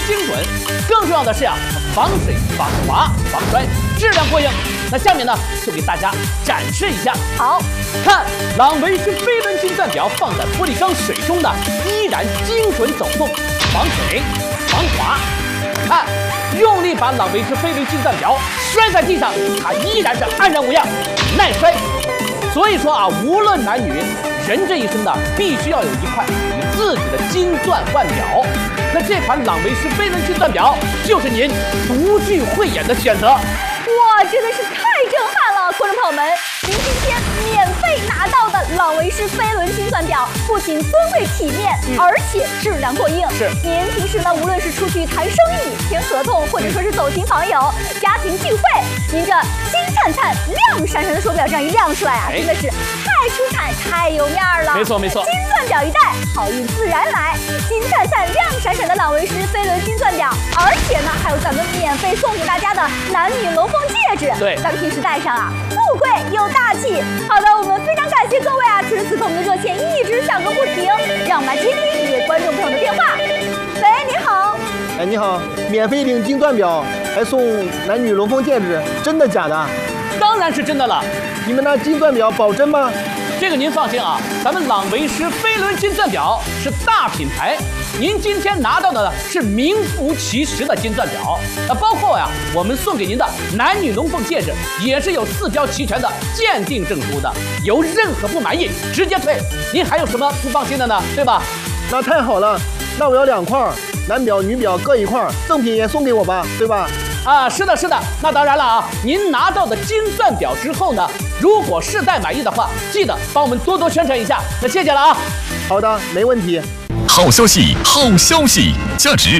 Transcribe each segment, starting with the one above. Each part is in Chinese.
精准，更重要的是呀，防水、防滑、防摔，质量过硬。那下面呢，就给大家展示一下。 好， 看朗维斯飞轮金钻表放在玻璃缸水中的，依然精准走动，防水、防滑。看，用力把朗维斯飞轮金钻表摔在地上，它依然是安然无恙，耐摔。所以说啊，无论男女，人这一生呢，必须要有一块属于自己的金钻腕表。那这款朗维斯飞轮金钻表就是您独具慧眼的选择。 哇，真的是太震撼了！观众朋友们，您今天免费拿到的朗维斯飞轮金钻表，不仅尊贵体面，而且质量过硬。 是， 您平时呢，无论是出去谈生意、签合同，或者说是走亲访友、家庭聚会，您这金灿灿、亮闪闪的手表这样一亮出来啊，真的是太出彩、太有面儿了。 没错没错， 金钻表一戴，好运自然来。金灿灿、亮闪闪的朗维斯飞轮金钻表，而且呢，还有咱们免费送给大家的男女龙凤戒指。 对， 咱们平时戴上啊，富贵又大气。好的，我们非常感谢各位啊，此时此刻我们的热线一直响个不停，让我们来接听一位观众朋友的电话。喂，你好。 哎，你好，免费领金钻表，还送男女龙凤戒指，真的假的？ 当然是真的了。 你们那金钻表保真吗？ 这个您放心啊，咱们朗维斯飞轮金钻表是大品牌，您今天拿到的是名副其实的金钻表。包括呀，我们送给您的男女龙凤戒指也是有4标齐全的鉴定证书的，有任何不满意直接退。您还有什么不放心的呢？对吧？ 那太好了，那我要2块，男表女表各1块，赠品也送给我吧，对吧？ 啊，是的，是的。那当然了啊，您拿到的金钻表之后呢，如果试戴满意的话，记得帮我们多多宣传一下。那谢谢了啊。 好的，没问题。 好消息，好消息！价值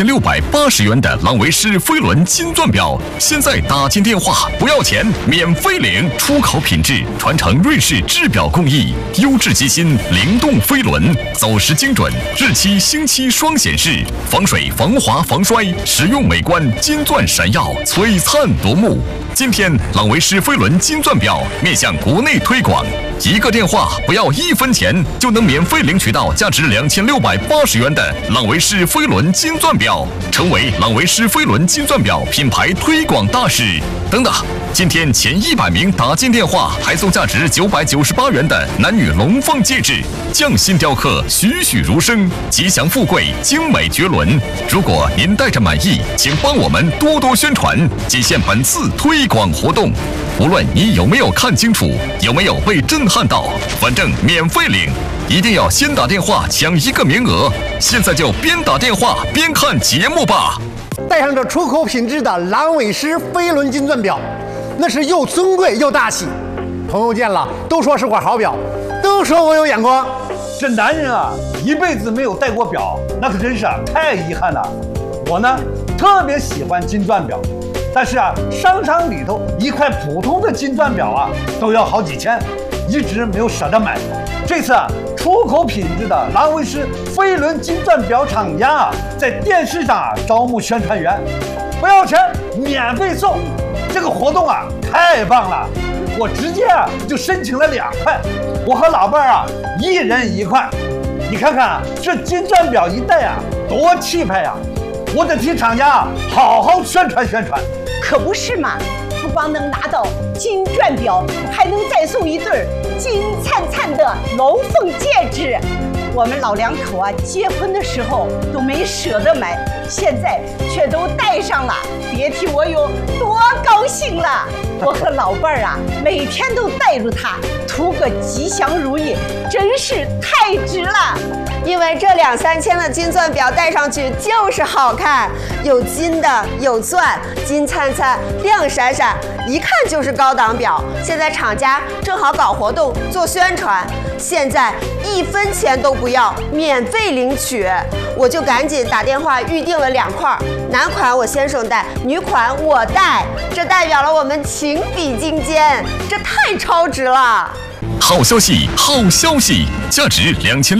2680元的朗维斯飞轮金钻表，现在打进电话不要钱，免费领，出口品质，传承瑞士制表工艺，优质机芯，灵动飞轮，走时精准，日期星期双显示，防水、防滑、防摔，实用美观，金钻闪耀，璀璨夺目。今天朗维斯飞轮金钻表面向国内推广，一个电话不要1分钱，就能免费领取到价值2680元的朗维斯飞轮金钻表，成为朗维斯飞轮金钻表品牌推广大使。等等，今天前100名打进电话还送价值998元的男女龙凤戒指，匠心雕刻，栩栩如生，吉祥富贵，精美绝伦。如果您戴着满意，请帮我们多多宣传，仅限本次推广活动。无论你有没有看清楚，有没有被震撼到，反正免费领，一定要先打电话抢1个名额。现在就边打电话边看节目吧。 戴上这出口品质的朗维斯飞轮金钻表，那是又尊贵又大气。朋友见了都说是块好表，都说我有眼光。 这男人啊，一辈子没有戴过表，那可真是太遗憾了。我呢，特别喜欢金钻表，但是啊，商场里头一块普通的金钻表啊，都要好几千，一直没有舍得买。这次啊，出口品质的朗维斯飞轮金钻表厂家啊，在电视上招募宣传员，不要钱，免费送。这个活动啊，太棒了！我直接就申请了2块，我和老伴儿啊，1人1块。你看看这金钻表一戴啊，多气派呀！我得替厂家好好宣传宣传。 可不是嘛，不光能拿到金钻表，还能再送一对金灿灿的龙凤戒指。我们老2口啊，结婚的时候都没舍得买，现在却都戴上了，别提我有多高兴了。我和老伴儿啊，每天都带着它，图个吉祥如意，真是太值了。 因为这2、3千的金钻表戴上去就是好看，有金的，有钻，金灿灿，亮闪闪，一看就是高档表。现在厂家正好搞活动做宣传，现在1分钱都不要，免费领取。我就赶紧打电话预定了2块，男款我先生戴，女款我戴，这代表了我们情比金坚，这太超值了。 好消息，好消息！价值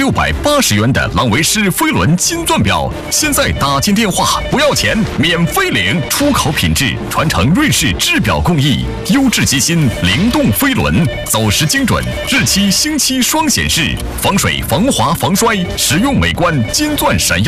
2680元的朗维斯飞轮金钻表，现在打进电话不要钱，免费领，出口品质，传承瑞士制表工艺，优质机芯，灵动飞轮，走时精准，日期星期双显示，防水、防滑、防摔，实用美观，金钻闪耀。